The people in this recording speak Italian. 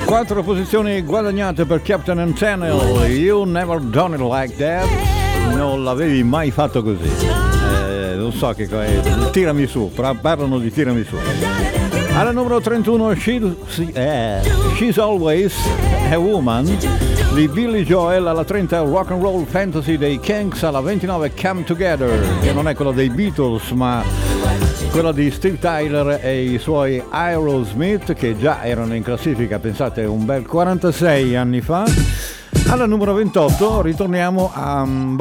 4 posizioni guadagnate per Captain Antenna. You never done it like that. Non l'avevi mai fatto così. Non so che cosa è. Tirami su, parlano di tirami su. Alla numero 31 She's Always a Woman di Billy Joel. Alla 30 Rock and Roll Fantasy dei Kinks. Alla 29 Come Together, che non è quella dei Beatles ma quella di Steve Tyler e i suoi Aerosmith, che già erano in classifica, pensate, un bel 46 anni fa. Alla numero 28 ritorniamo a